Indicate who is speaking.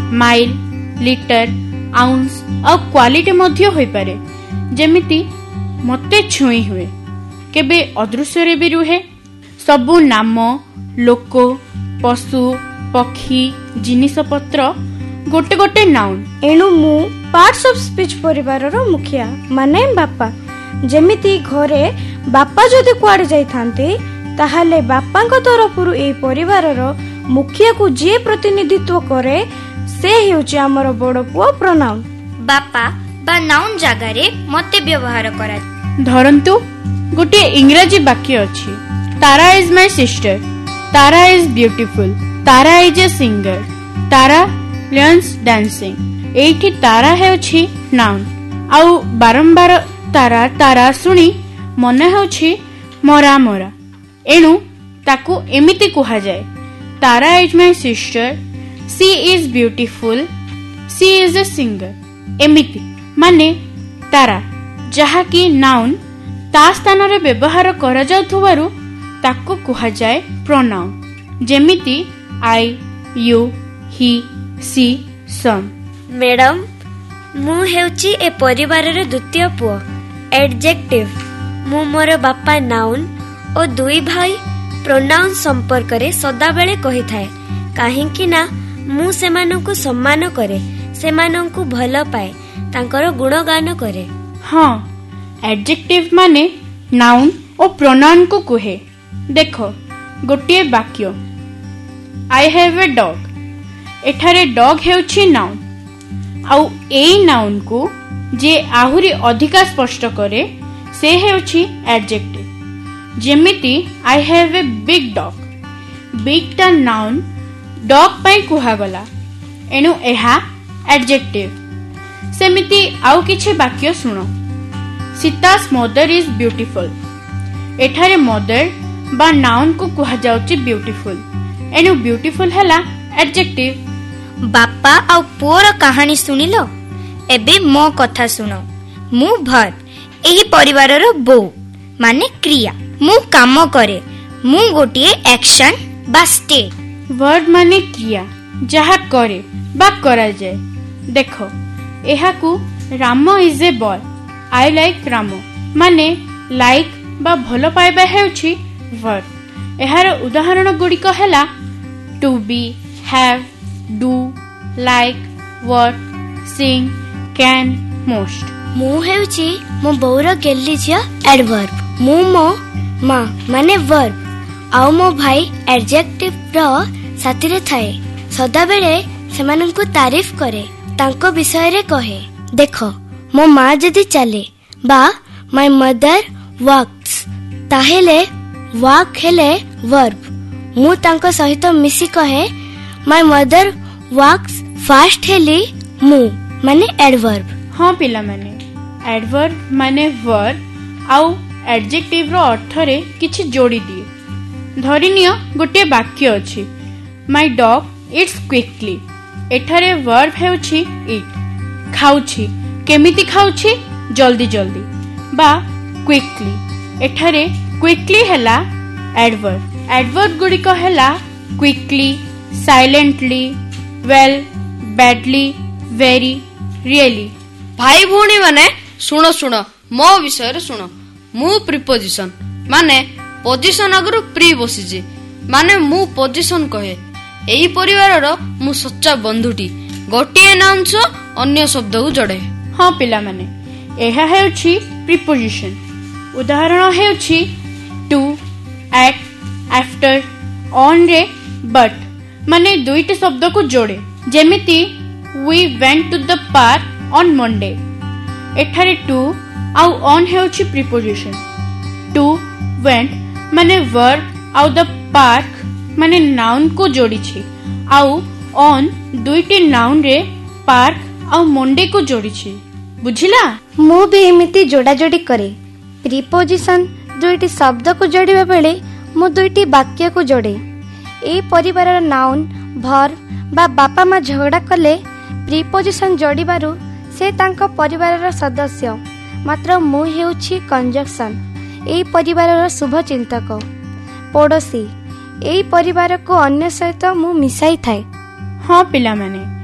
Speaker 1: Mile, litre, ounce और quality मध्य होई पारे। जेमिति मते छुई हुए, केबे अदृश्य रे भी रुहे। सबु नाम, लोक, पशु, पक्षी, जिनिस पत्र गोटे गोटे नाउन।
Speaker 2: एणु मु पार्ट्स ऑफ स्पीच परिवार रो मुखिया माने बापा। जेमिति घरे बापा जदि कुआडे जाई थांते ताहाले बापांक तरफरु ए परिवार रो मुखिया को जे प्रतिनिधित्व करे से हेउची हमर बड़ पुओ प्रोनाउन।
Speaker 3: बापा बा नाउन जागा रे मते व्यवहार करा।
Speaker 1: धरंतु गोटे इंग्रजी वाक्य अछि, तारा is my sister, Tara is beautiful, Tara is a singer, Tara learns dancing. एठी तारा हेउछि नाउन। आउ बारंबार तारा तारा सुनी मने हेउछि मोरा मोरा। एणु ताकू एमिति कुहा जाए, तारा is my sister, C is beautiful, C is a singer. एमिति माने तारा जहा कि नाउन ता स्थान रे व्यवहार करा जाउथबारु ताकू कुहा जाए pronoun. जेमिति I, you, he, C, some.
Speaker 3: Madam मु हेउची ए परिवार रे द्वितीय पुओ। एडजेक्टिव मु मोर बापा नाउन और दुई भाई प्रोनाउन संपर्क रे सदा बेले कहि थाए, काहेकि ना मु सेमानंकु सम्मान करे, सेमानंकु भल पाए, तांकर गुणगान करे।
Speaker 1: हाँ, एडजेक्टिव माने नाउन और प्रोनाउन को कुहे। देखो गोटे वाक्य, आई हैव ए डॉग। एठारे डॉग हेउछि नाउन। आउ एई नाउन को जे आहुरी अधिका स्पष्ट करे से हेउछि adjective. जेमिति I have a big dog. Big टा नाउन डॉग पई कुहा गला, एनु एहा एडजेक्टिव। सेमिति आउ किछि वाक्य सुनो, सीता's मदर इज ब्यूटीफुल। एठारे मदर बा नाउन को कुहा जाउछि ब्यूटीफुल, एनु ब्यूटीफुल हला एडजेक्टिव।
Speaker 3: बापा आ पुओर कहानी सुनिलो, एबे मो कथा सुनो। मु भर्ब एही परिवार रो बो माने क्रिया। मु काम करे, मु गोटिए एक्शन बा स्टेट।
Speaker 1: वर्ब माने क्रिया जहा करे बा करा जाए। देखो एहाकू Ram is a boy, I like Ram माने लाइक बा भलो पाइबा हेउछि वर्ब। एहार उदाहरण गुड़िक हैला to be, have, do, like, work, Singh, can, most.
Speaker 2: मु हेउछि मो बौर गेल्ली झिया एडवर्ब। मु मो मा माने वर्ब आउ मो भाई एडजेक्टिव रो साथी रे थाए। सदा बेले सेमानंकु तारीफ करे, तांको विषय रे कहे। देखो मो माँ जदि चले बा माय मदर वर्क्स ताहेले वर्क हेले वर्ब। मु तांको सहित मिसी कहे my mother works fast heli मु माने एडवर्ब।
Speaker 1: हाँ पिला माने एडवर्ब माने वर्ब आउ एडजेक्टिव रो अर्थ रे किछि जोड़ी दिए। धरिनियो गोटे वाक्य अछि, माय डॉग इट्स क्विकली। एठारे वर्ब हेउछि इट। खाउछि, केमिति खाउछि, जल्दी जल्दी बा क्विकली। एठारे क्विकली हैला एडवर्ब। एडवर्ब गुड़ी को हैला quickly, silently, well, badly, very, really.
Speaker 4: भाई भौणी माने सुनो सुनो मो विषय रे सुनो। मु प्रीपोजिशन माने पोजिशन आगरु प्री बसिजे माने मु पोजिशन कहे। एही परिवार रो मु सच्चा बंधुटी। गोटिए नाउन सो अन्य शब्द को जोड़े।
Speaker 1: हाँ पिला माने एहा हेउछि प्रीपोजिशन। उदाहरण हेउछि टू, एट, आफ्टर, ऑन रे बट माने दुईटी शब्द को जोड़े। जेमिति we went to the park on Monday. एठारे टू आउ ऑन हेउछि प्रीपोजिशन। टू वेंट माने वर्ब आउ द पार्क माने नाउन को जोड़ी छी। आउ ऑन दुईटी नाउन रे पार्क आउ मंडे को जोड़ी छी। बुझिला?
Speaker 2: मु भी एमिति जोड़ा जोड़ी करे। प्रीपोजिशन दुईटी शब्द को जोड़िबा बेले मु दुईटी वाक्य को जोड़े। ए परिवार नाउन भर्ब बा बापा माँ झगड़ा कले प्रीपोजिशन जोड़िबारु से तांको परिवार सदस्य। मात्र मु हेउछि कंजक्शन। ए परिवार शुभ चिंतक पड़ोसी। ए परिवार को अन्य सहित मु मिसाई थाए।
Speaker 1: हाँ पिला माने